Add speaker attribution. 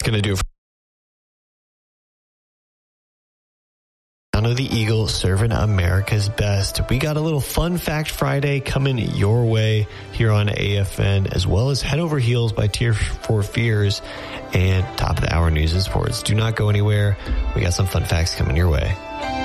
Speaker 1: going to do it. Sound of the Eagle serving America's best. We got a little Fun Fact Friday coming your way here on AFN, as well as Head Over Heels by Tears for Fears and top of the hour news and sports. Do not go anywhere. We got some fun facts coming your way.